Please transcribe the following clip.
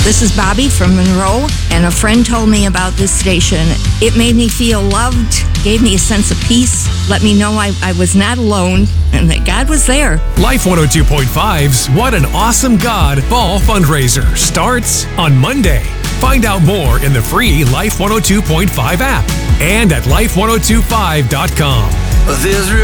This is Bobby from Monroe, and a friend told me about this station. It made me feel loved, gave me a sense of peace, let me know I was not alone, and that God was there. Life 102.5's What an Awesome God Fall Fundraiser starts on Monday. Find out more in the free Life 102.5 app and at life1025.com. There's